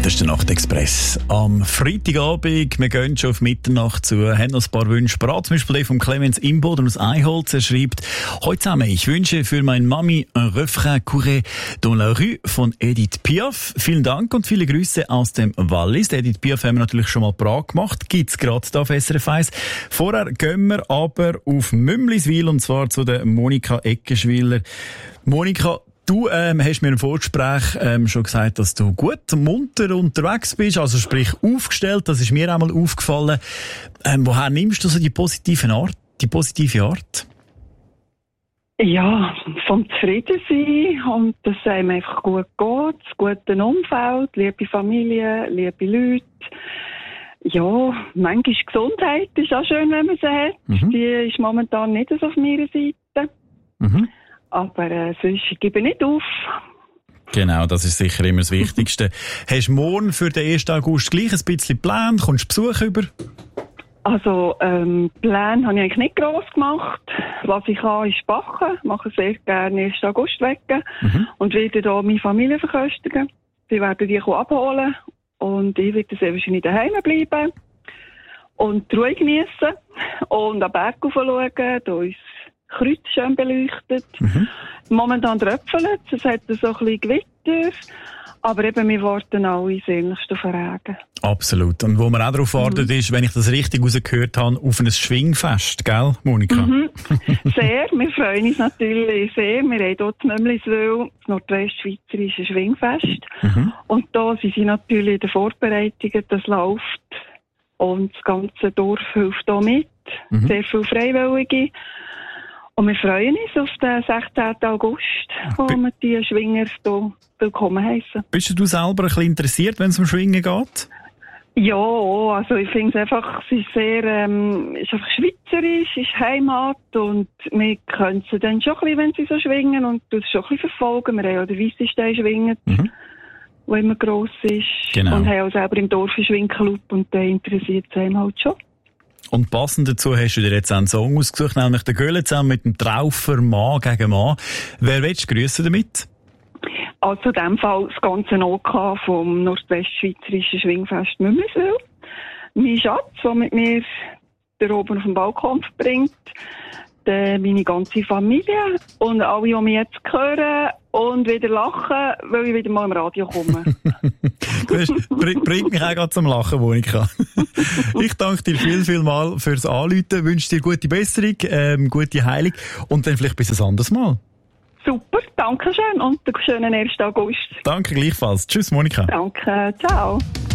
Das ist der Nachtexpress. Am Freitagabend, wir gehen schon auf Mitternacht zu, haben noch ein paar Wünsche parat. Zum Beispiel der von Clemens Imboden aus Eiholz. Er schreibt: Heute zusammen, ich wünsche für meine Mami un refrain couré dans la rue von Edith Piaf. Vielen Dank und viele Grüße aus dem Wallis. Edith Piaf haben wir natürlich schon mal parat gemacht. Gibt's gerade da auf SRF 1. Vorher gehen wir aber auf Mümliswil und zwar zu der Monika Eckenschwiller. Monika, du hast mir im Vorgespräch schon gesagt, dass du gut munter unterwegs bist, also sprich aufgestellt. Das ist mir auch mal aufgefallen. Woher nimmst du so die positive Art? Ja, vom Zufriedensein und dass es einem einfach gut geht, das gute Umfeld, liebe Familie, liebe Leute. Ja, manchmal Gesundheit ist auch schön, wenn man sie hat. Mhm. Die ist momentan nicht so auf meiner Seite. Mhm. Aber sonst gebe ich nicht auf. Genau, das ist sicher immer das Wichtigste. Hast du morgen für den 1. August gleich ein bisschen Pläne? Kommst du Besuch über? Also, Pläne habe ich eigentlich nicht gross gemacht. Was ich kann, ist backen. Ich mache sehr gerne 1. August wecken. Mhm. Und werde hier meine Familie verköstigen. Sie werden die abholen. Und ich werde sehr wahrscheinlich daheim bleiben. Und die Ruhe geniessen. Und am Berg schauen. Da ist Kreuz schön beleuchtet. Mhm. Momentan tröpfelt es. Es hat so ein bisschen Gewitter. Aber eben, wir warten alle sehnlichst auf Regen. Absolut. Und wo man auch darauf wartet, ist, wenn ich das richtig rausgehört habe, auf ein Schwingfest, gell, Monika? Mhm. Sehr. Wir freuen uns natürlich sehr. Wir haben dort Mümliswil, das nordwestschweizerische Schwingfest. Mhm. Und da sind sie natürlich in den Vorbereitungen, das läuft. Und das ganze Dorf hilft da mit. Mhm. Sehr viele Freiwillige. Und wir freuen uns auf den 16. August, wo wir die Schwinger hier willkommen heissen. Bist du selber ein bisschen interessiert, wenn es um Schwingen geht? Ja, also ich finde es einfach, es ist sehr, ist einfach schweizerisch, ist Heimat und wir können sie dann schon ein bisschen, wenn sie so schwingen und das schon ein bisschen verfolgen. Wir haben ja den Weissenstein schwingen, der immer gross ist. Genau. Und haben auch selber im Dorf einen Schwingclub und der interessiert es einem halt schon. Und passend dazu hast du dir jetzt einen Song ausgesucht, nämlich den Göhle zusammen mit dem Traufer Mann gegen Mann. Wer willst du grüssen damit? Also in dem Fall das ganze OK vom nordwestschweizerischen Schwingfest Mümliswil. Mein Schatz, der mit mir da oben auf dem Balkon verbringt. Meine ganze Familie und alle, die mich jetzt hören und wieder lachen, weil ich wieder mal im Radio komme. Bringt mich auch gerade zum Lachen, Monika. Ich danke dir viel mal fürs Anrufen, wünsche dir gute Besserung, gute Heilung und dann vielleicht bis ein anderes Mal. Super, danke schön und einen schönen 1. August. Danke gleichfalls. Tschüss, Monika. Danke, ciao.